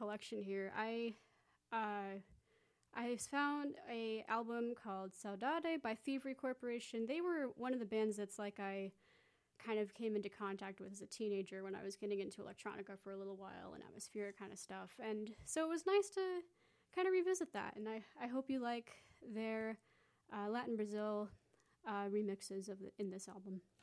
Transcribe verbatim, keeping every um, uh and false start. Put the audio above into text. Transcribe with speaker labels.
Speaker 1: collection here. I uh, I found a album called Saudade by Thievery Corporation. They were one of the bands that's like I kind of came into contact with as a teenager when I was getting into electronica for a little while and atmospheric kind of stuff. And so it was nice to kind of revisit that. And I, I hope you like their uh, Latin Brazil uh, remixes of the, in this album.